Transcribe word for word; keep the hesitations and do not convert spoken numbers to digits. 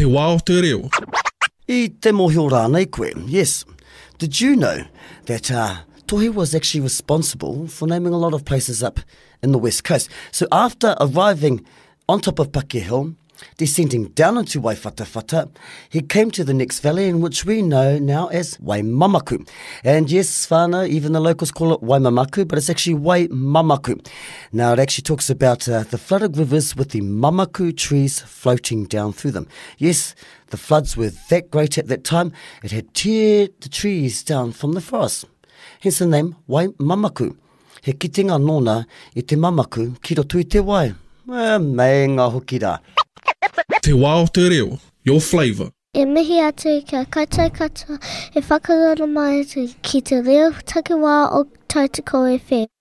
wā o te reo. I te mohio rānei koe, yes. Did you know that uh, Tohi was actually responsible for naming a lot of places up in the West Coast? So after arriving on top of Pakeha, descending down into Waiwhatawhata, he came to the next valley in which we know now as Waimamaku. And yes, whānau, even the locals call it Waimamaku, but it's actually Waimamaku. Now it actually talks about uh, the flooded rivers with the mamaku trees floating down through them. Yes, the floods were that great at that time, it had teared the trees down from the forest. Hence the name Waimamaku. He kitinga nōna i te mamaku ki roto i te wai. Eh, mei ngā hoki rā. Te wā o te reo, your flavour. E mihi atu kia koutou katoa, e whakaroro mai atu ki te reo takiwā o Tautoko F M.